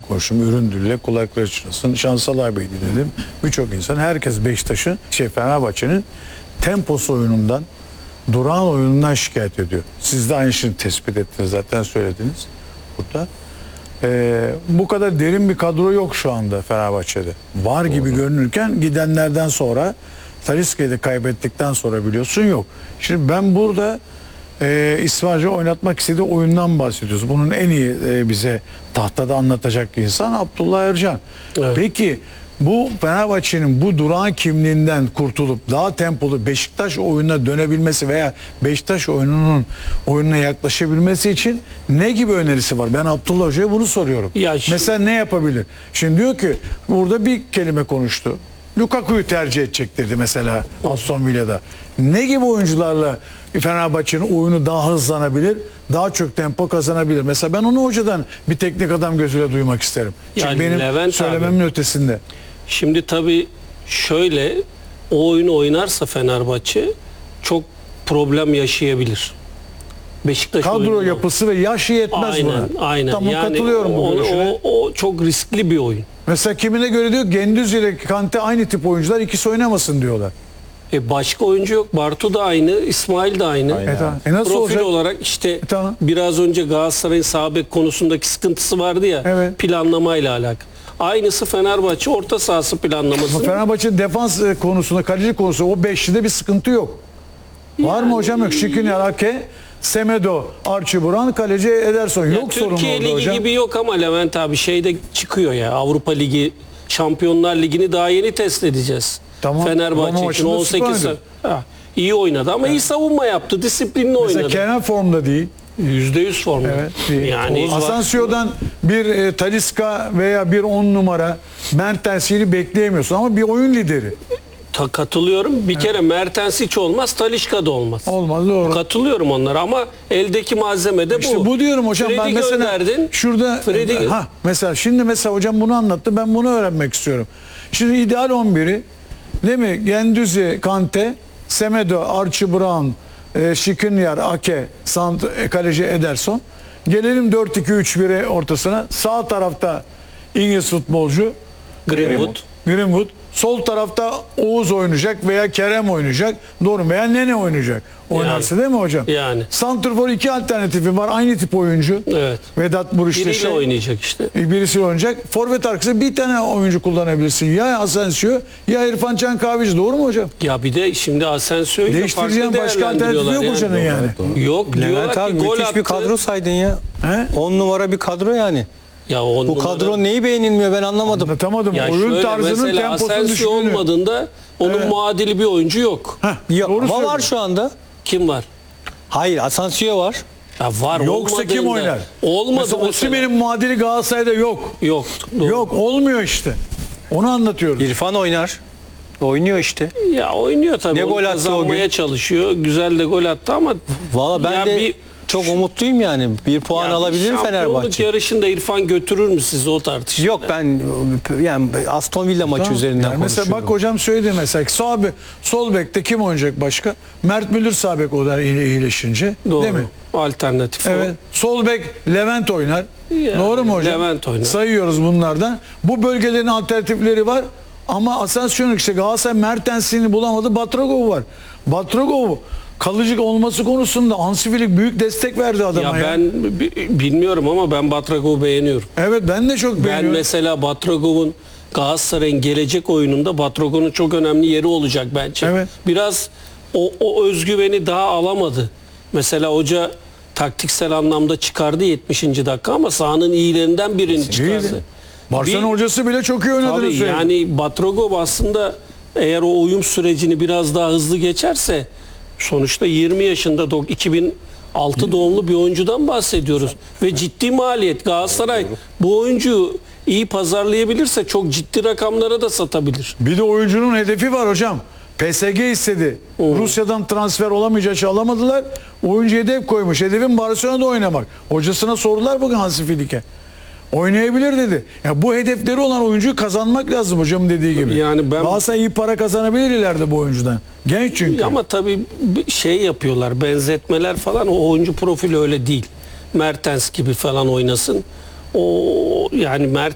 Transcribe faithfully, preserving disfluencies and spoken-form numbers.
konuştum. Ürün diliyle kulakları çınlasın. Şansal ağabeydi dedim. Birçok insan, herkes Beşiktaş'ın, şey Fenerbahçe'nin temposu oyunundan, durağan oyunundan şikayet ediyor. Siz de aynı şeyi tespit ettiniz, zaten söylediniz burada. Ee, bu kadar derin bir kadro yok şu anda Fenerbahçe'de. Var Doğru. gibi görünürken gidenlerden sonra, Talisca'yı da kaybettikten sonra biliyorsun yok. Şimdi ben burada e, İsmail'i oynatmak istediği oyundan bahsediyoruz. Bunun en iyi e, bize tahtada anlatacak insan Abdullah Ercan. Evet. Peki bu Fenerbahçe'nin bu durağan kimliğinden kurtulup daha tempolu Beşiktaş oyununa dönebilmesi veya Beşiktaş oyununun oyununa yaklaşabilmesi için ne gibi önerisi var? Ben Abdullah Hoca'ya bunu soruyorum. Ya şimdi, mesela ne yapabilir? Şimdi diyor ki burada bir kelime konuştu. Lukaku'yu tercih edecek dedi mesela Aston Villa'da. Ne gibi oyuncularla Fenerbahçe'nin oyunu daha hızlanabilir, daha çok tempo kazanabilir? Mesela ben onu hocadan bir teknik adam gözüyle duymak isterim. Çünkü yani benim Levent söylememin abi, ötesinde. Şimdi tabii şöyle, o oyunu oynarsa Fenerbahçe çok problem yaşayabilir. Beşiktaş kadro oyunu, yapısı ve yaşı yetmez aynen, buna. Aynen. Tamam, yani katılıyorum bu o, görüşüne. O, o çok riskli bir oyun. Mesela kimine göre diyor Gendüzi ile Kante aynı tip oyuncular, ikisi oynamasın diyorlar. E başka oyuncu yok. Bartu da aynı, İsmail de aynı. E tamam. E nasıl Profil olacak? olarak işte e tamam. biraz önce Galatasaray'ın sağ bek konusundaki sıkıntısı vardı ya, evet. planlamayla alakalı. Aynısı Fenerbahçe orta sahası planlaması. Fenerbahçe defans konusunda, kaleci konusunda o beşlide bir sıkıntı yok. Yani, var mı hocam? Yok. Şikrinyar, Ake, Semedo, Archie Buran, kaleci Ederson. Yok sorun orada hocam. Türkiye Ligi gibi yok ama Levent abi şeyde çıkıyor ya, Avrupa Ligi, Şampiyonlar Ligi'ni daha yeni test edeceğiz. Tamam, Fenerbahçe için on sekiz ha, iyi oynadı ama evet. iyi savunma yaptı, disiplinli mesela oynadı. Mesela Kenan formda değil. yüzde yüz formda. Evet, yani Asensio'dan bir e, Talisca veya bir on numara Mertens'i bekleyemiyorsun ama bir oyun lideri. Ta, katılıyorum. Bir evet. kere Mertens hiç olmaz, Talisca da olmaz. Olmaz, doğru. Katılıyorum onlara ama eldeki malzeme de bu. İşte bu diyorum hocam. Freddy ben mesela gönderdin. Şurada Freddy... ha mesela şimdi mesela hocam bunu anlattı. Ben bunu öğrenmek istiyorum. Şimdi ideal on biri değil mi? Gendüzi, Kante, Semedo, Archie Brown, e, Şikrinyar, Ake, Sant, e, kaleci Ederson. Gelelim dört iki üç bire ortasına. Sağ tarafta İngiliz futbolcu Greenwood. Greenwood. Sol tarafta Oğuz oynayacak veya Kerem oynayacak. Doğru mu? Veya Nene oynayacak. Oynarsa yani, değil mi hocam? Yani. Santrfor iki alternatifi var. Aynı tip oyuncu. Evet. Vedat Muriç'te biriyle şey, oynayacak işte. Birisi oynayacak. Forvet arkasında bir tane oyuncu kullanabilirsin. Ya Asensio ya İrfan Can Kahveci. Doğru mu hocam? Ya bir de şimdi Asensio'yu da değiştireceğim başka alternatifi yok yani. hocanın yani. Evet, yok. Levent abi gol müthiş attı. bir kadro saydın ya. on numara bir kadro yani. Ya bu numara... kadro neyi beğenilmiyor ben anlamadım. Anlatamadım. Ya oyun şöyle, tarzının temposunu Asensio düşünüyor. olmadığında onun evet. muadili bir oyuncu yok. Heh, ya, ama var şu anda. Kim var? Hayır, Asensio var. Ya var. Yoksa kim oynar? Olmadı mesela. Osimhen'in muadili Galatasaray'da yok. Yok. Doğru. Yok, olmuyor işte. Onu anlatıyoruz. İrfan oynar. Oynuyor işte. Ya oynuyor tabii. Ne gol attı o gün? Çalışıyor. Güzel de gol attı ama valla ben de bir, çok umutluyum yani. Bir puan alabilir Fenerbahçe. Yarışında İrfan götürür mü sizi o tartışma? Yok ben yani Aston Villa maçı tamam. üzerinden yani mesela bak hocam söyledi mesela sağ be, sol bekte kim oynayacak başka? Mert Müldür sağ bek o da iyileşince. Doğru. Değil mi? Alternatif. Evet. O. Sol bek Levent oynar. Yani, doğru mu hocam? Levent oynar. Sayıyoruz bunlardan. Bu bölgelerin alternatifleri var. Ama Asensio'nun işte Galatasaray Mertens'ini bulamadı. Batragov var. Batragov kalıcı olması konusunda Hansi Flick büyük destek verdi adama ya. Ya ben bilmiyorum ama ben Batragov'u beğeniyorum. Evet ben de çok beğeniyorum. Ben mesela Batragov'un Galatasaray'ın gelecek oyununda Batragov'un çok önemli yeri olacak bence. Evet. Biraz o, o özgüveni daha alamadı. Mesela hoca taktiksel anlamda çıkardı yetmişinci dakika ama sahanın iyilerinden birini çıkardı. Barcelona bir, hocası bile çok iyi oynadığını söyledi. Yani Batragov aslında eğer o uyum sürecini biraz daha hızlı geçerse sonuçta yirmi yaşında iki bin altı doğumlu bir oyuncudan bahsediyoruz. Ve ciddi maliyet. Galatasaray bu oyuncuyu iyi pazarlayabilirse çok ciddi rakamlara da satabilir. Bir de oyuncunun hedefi var hocam. P S G istedi. Hmm. Rusya'dan transfer olamayacağı için alamadılar. Oyuncu hedef koymuş. Hedefin Barcelona'da oynamak. Hocasına sordular bugün Hansi Flick'e. Oynayabilir dedi. Ya bu hedefleri olan oyuncuyu kazanmak lazım hocamın dediği gibi. Yani ben Galatasaray iyi para kazanabilir ileride bu oyuncudan. Genç çünkü. Ama tabii şey yapıyorlar, benzetmeler falan, o oyuncu profili öyle değil. Mertens gibi falan oynasın. O yani Mert